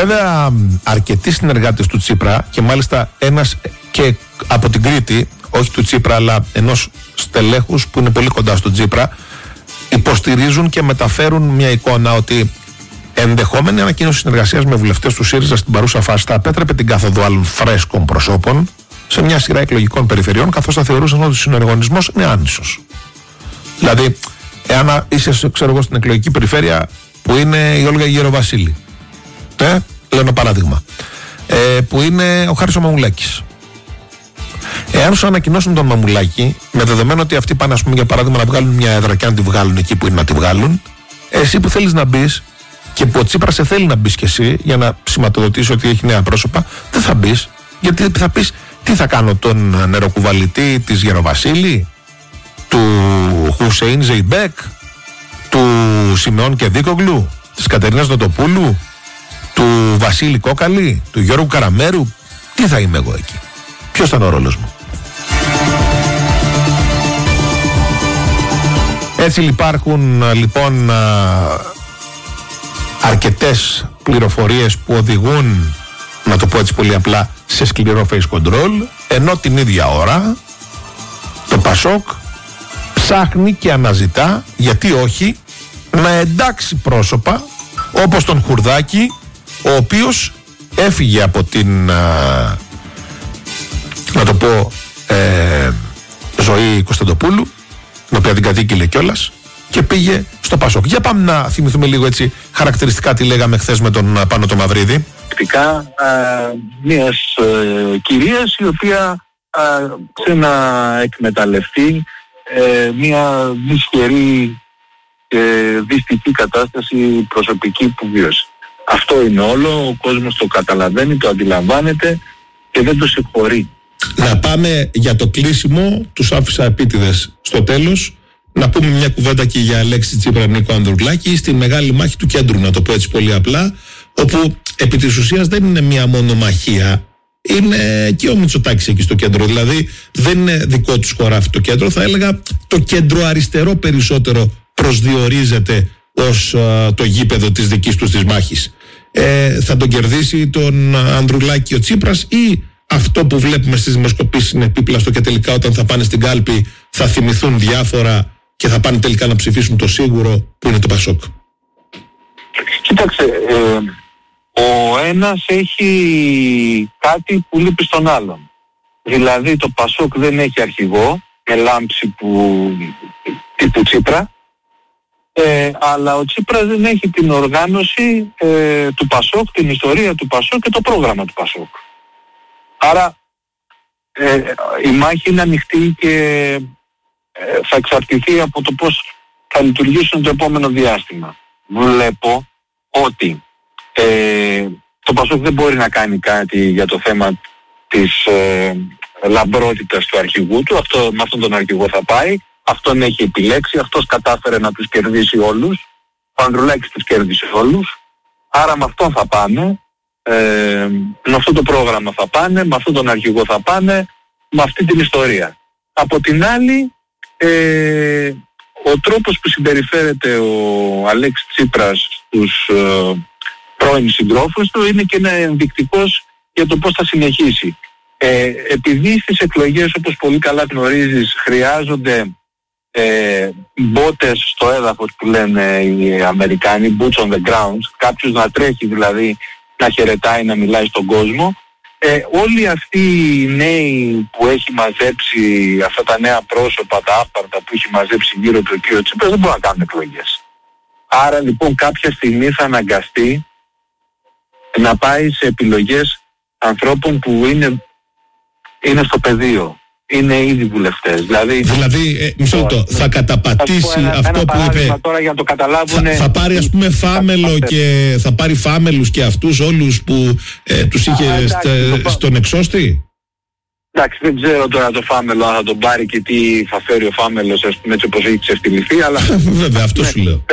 Βέβαια, αρκετοί συνεργάτες του Τσίπρα, και μάλιστα ένας και από την Κρήτη, όχι του Τσίπρα, αλλά ενός στελέχους που είναι πολύ κοντά στον Τσίπρα, υποστηρίζουν και μεταφέρουν μια εικόνα ότι ενδεχόμενη ανακοίνωση συνεργασίας με βουλευτές του ΣΥΡΙΖΑ στην παρούσα φάση θα απέτρεπε την κάθοδο άλλων φρέσκων προσώπων σε μια σειρά εκλογικών περιφερειών, καθώς θα θεωρούσαν ότι ο συνεργονισμός είναι άνισος. Δηλαδή, εάν είσαι, ξέρω εγώ, στην εκλογική περιφέρεια που είναι η Όλγα Γεροβασίλη, λέω ένα παράδειγμα, που είναι ο Χάρης ο Μαμουλάκης. Εάν σου ανακοινώσουν τον Μαμουλάκη, με δεδομένο ότι αυτοί πάνε, ας πούμε, για παράδειγμα, να βγάλουν μια έδρα και αν τη βγάλουν εκεί που είναι να τη βγάλουν, εσύ που θέλεις να μπεις και που ο Τσίπρας σε θέλει να μπεις κι εσύ για να σηματοδοτήσει ότι έχει νέα πρόσωπα, δεν θα μπεις. Γιατί θα πεις, τι θα κάνω, τον νεροκουβαλητή της Γεροβασίλη, του Χουσέιν Ζεϊμπέκ, του Σιμεών Κεδίκογλου, της Κατερίνας Νοτοπούλου, του Βασίλη Κόκαλη, του Γιώργου Καραμέρου? Τι θα είμαι εγώ εκεί? Ποιος ήταν ο ρόλος μου? Έτσι υπάρχουν λοιπόν αρκετές πληροφορίες που οδηγούν, να το πω έτσι πολύ απλά, σε σκληρό face control, ενώ την ίδια ώρα το Πασόκ ψάχνει και αναζητά, γιατί όχι, να εντάξει πρόσωπα όπως τον Χουρδάκη, ο οποίος έφυγε από την, να το πω, Ζωή Κωνσταντοπούλου, την οποία την κατοίκηλε κιόλας, και πήγε στο Πασόκ. Για πάμε να θυμηθούμε λίγο έτσι χαρακτηριστικά τι λέγαμε χθες με τον Πάνο το Μαυρίδη. Μιας κυρίας η οποία ξέρει να εκμεταλλευτεί μια δυσχερή και δυστυχή κατάσταση προσωπική που βίωσε. Αυτό είναι όλο, ο κόσμος το καταλαβαίνει, το αντιλαμβάνεται και δεν το συγχωρεί. Να πάμε για το κλείσιμο, τους άφησα επίτηδες στο τέλος, να πούμε μια κουβέντα και για Αλέξη Τσίπρα, Νίκο Ανδρουλάκη, στη μεγάλη μάχη του κέντρου, να το πω έτσι πολύ απλά, όπου επί της ουσίας δεν είναι μια μονομαχία, είναι και ο Μητσοτάκης εκεί στο κέντρο, δηλαδή δεν είναι δικό τους χωράφι το κέντρο, θα έλεγα το κέντρο αριστερό περισσότερο προσδιορίζεται ως το γήπεδο της δικής τους της μάχης. Θα τον κερδίσει τον Ανδρουλάκη ο Τσίπρας, ή αυτό που βλέπουμε στις δημοσκοπήσεις είναι επίπλαστο και τελικά όταν θα πάνε στην κάλπη θα θυμηθούν διάφορα και θα πάνε τελικά να ψηφίσουν το σίγουρο που είναι το Πασόκ? Κοίταξε, ο ένας έχει κάτι που λείπει στον άλλον. Δηλαδή το Πασόκ δεν έχει αρχηγό με λάμψη τύπου Τσίπρα, αλλά ο Τσίπρας δεν έχει την οργάνωση του Πασόκ, την ιστορία του Πασόκ και το πρόγραμμα του Πασόκ. Άρα η μάχη είναι ανοιχτή και θα εξαρτηθεί από το πώς θα λειτουργήσουν το επόμενο διάστημα. Βλέπω ότι το Πασόκ δεν μπορεί να κάνει κάτι για το θέμα της λαμπρότητας του αρχηγού του. Με αυτόν τον αρχηγό θα πάει. Αυτόν έχει επιλέξει. Αυτός κατάφερε να τους κερδίσει όλους. Ο Ανδρουλάκης τους κέρδισε όλους. Άρα με αυτόν θα πάνε. Με αυτό το πρόγραμμα θα πάνε. Με αυτόν τον αρχηγό θα πάνε. Με αυτή την ιστορία. Από την άλλη, ο τρόπος που συμπεριφέρεται ο Αλέξης Τσίπρας στους πρώην συντρόφους του είναι και ενδεικτικός για το πώς θα συνεχίσει. Επειδή στις εκλογές, όπως πολύ καλά γνωρίζεις, χρειάζονται μπότες στο έδαφος που λένε οι Αμερικάνοι, boots on the ground, κάποιος να τρέχει δηλαδή, να χαιρετάει, να μιλάει στον κόσμο. Όλοι αυτοί οι νέοι που έχει μαζέψει, αυτά τα νέα πρόσωπα, τα άπαρτα που έχει μαζέψει γύρω του ο Τσίπρας, δεν μπορούν να κάνουν εκλογές. Άρα λοιπόν κάποια στιγμή θα αναγκαστεί να πάει σε επιλογές ανθρώπων που είναι στο πεδίο. Είναι ήδη βουλευτές. Δηλαδή μισό λεπτό, θα καταπατήσει αυτό που είπε. Τώρα για να το καταλάβουν. Θα πάρει, ας πούμε, Φάμελο και θα πάρει Φάμελους και αυτούς όλους που τους είχε στον εξώστη. Εντάξει, δεν ξέρω τώρα το Φάμελο αν θα τον πάρει και τι θα φέρει ο Φάμελος, ας πούμε, έτσι όπως έχει ξεφτυλιστεί, αλλά βέβαια, αυτό σου λέω.